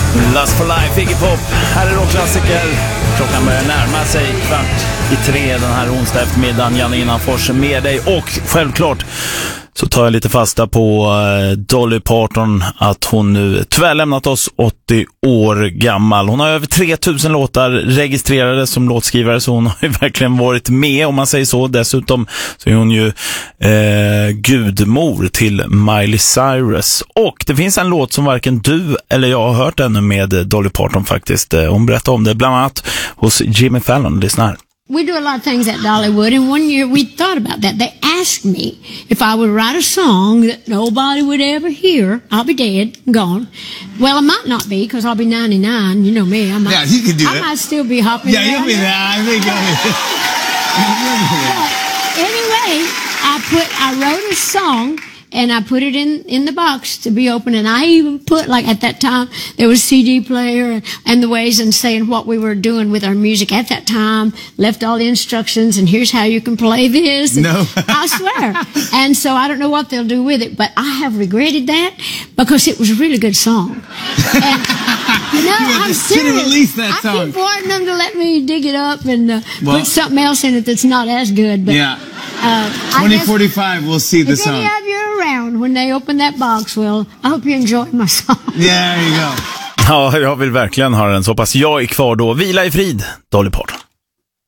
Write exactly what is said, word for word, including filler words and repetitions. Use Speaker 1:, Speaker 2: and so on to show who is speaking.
Speaker 1: Lust for Life, Iggy Pop. Här är rockklassiker. Klockan börjar närma sig kvart i tre den här onsdag eftermiddagen. Janina Fors med dig. Och självklart så tar jag lite fasta på Dolly Parton, att hon nu tyvärr lämnat oss, åttio år gammal. Hon har över tre tusen låtar registrerade som låtskrivare, så hon har ju verkligen varit med, om man säger så. Dessutom så är hon ju eh, gudmor till Miley Cyrus. Och det finns en låt som varken du eller jag har hört ännu med Dolly Parton faktiskt. Hon berättade om det bland annat hos Jimmy Fallon. Lyssna här.
Speaker 2: We do a lot of things at Dollywood, and one year we thought about that. They asked me if I would write a song that nobody would ever hear. I'll be dead, gone. Well, I might not be, because I'll be ninety-nine. You know me. I might,
Speaker 3: yeah, you can do
Speaker 2: I
Speaker 3: it.
Speaker 2: might still be hopping
Speaker 3: Yeah,
Speaker 2: around.
Speaker 3: you'll be there. I think
Speaker 2: But anyway, I put, I wrote a song, and I put it in, in the box to be open. And I even put, like at that time, there was C D player and, and the ways and saying what we were doing with our music at that time. Left all the instructions, and here's how you can play this. And
Speaker 3: no.
Speaker 2: I swear. And so I don't know what they'll do with it, but I have regretted that because it was a really good song. And, you know,
Speaker 3: you
Speaker 2: I'm
Speaker 3: should have released that
Speaker 2: I
Speaker 3: song.
Speaker 2: keep wanting them to let me dig it up and uh,
Speaker 3: well,
Speaker 2: put something else in it that's not as good. But,
Speaker 3: yeah.
Speaker 2: Uh,
Speaker 3: twenty forty-five, we'll see the
Speaker 2: if
Speaker 3: song.
Speaker 2: If any of you are around when they open that box, well, I hope you enjoy my song.
Speaker 3: Yeah, there you go.
Speaker 1: Ja, jag vill verkligen höra den så pass. Jag är kvar då. Vila i frid, Dolly Parton.